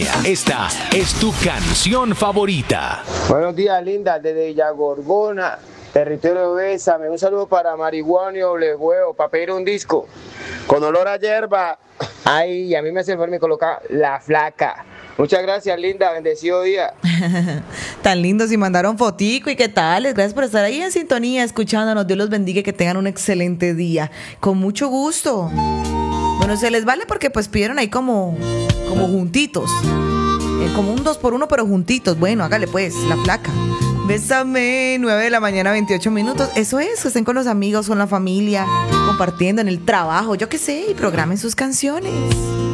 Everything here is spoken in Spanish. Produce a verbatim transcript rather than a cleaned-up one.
Esta es tu canción favorita. Buenos días, linda, desde Villa Gorgona, territorio de Bésame. Un saludo para Marihuana y Doble Huevo, para pedir un disco con olor a hierba. Ay, a mí me hace el favor, me coloca La Flaca. Muchas gracias, linda, bendecido día. Tan lindos y mandaron fotico y qué tal. Gracias por estar ahí en sintonía, escuchándonos. Dios los bendiga y que tengan un excelente día. Con mucho gusto. Bueno, se les vale porque pues pidieron ahí como, como juntitos. Eh, como un dos por uno, pero juntitos. Bueno, hágale pues, La Flaca. Bésame, nueve de la mañana, veintiocho minutos. Eso es, que estén con los amigos, con la familia, compartiendo en el trabajo, yo qué sé, y programen sus canciones.